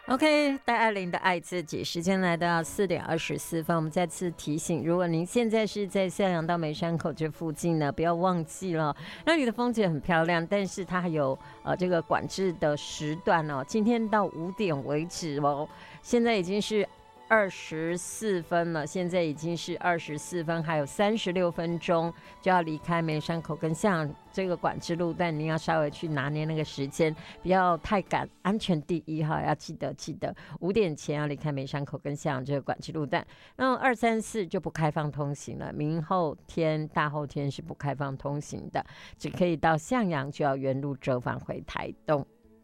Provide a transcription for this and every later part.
OK， 戴爱玲的爱自己，时间来到4:24，我们再次提醒，如果您现在是在向阳到梅山口这附近呢，不要忘记了，那里的风景很漂亮，但是它还有这个管制的时段哦，今天到5点为止哦，现在已经是24分了，现在已经是24分，还有36分钟就要离开梅山口跟向阳这个管制路段，您要稍微去拿捏那个时间，不要太赶，安全第一哈，要记得5点前要离开梅山口跟向阳这个管制路段。那2、3、4就不开放通行了，明后天、大后天是不开放通行的，只可以到向阳，就要原路折返回台东。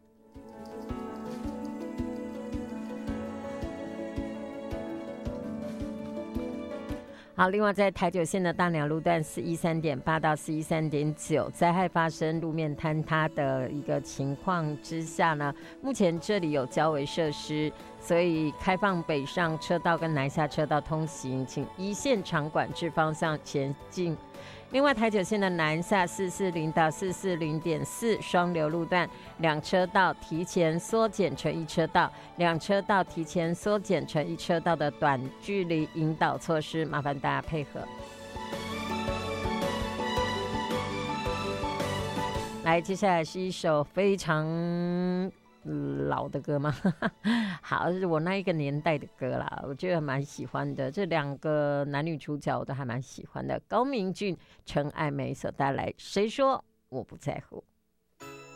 好，另外在台九线的大鸟路段413.8到413.9，灾害发生路面坍塌的一个情况之下呢，目前这里有交维设施，所以开放北上车道跟南下车道通行，请依现场管制方向前进。另外，台九线的南下440到440.4双流路段，2车道提前缩减成1车道，2车道提前缩减成1车道的短距离引导措施，麻烦大家配合。来，接下来是一首非常老的歌吗？好，是我那一个年代的歌啦，我觉得蛮喜欢的。这2个男女主角我都还蛮喜欢的，高明俊、陈爱梅所带来《谁说我不在乎》。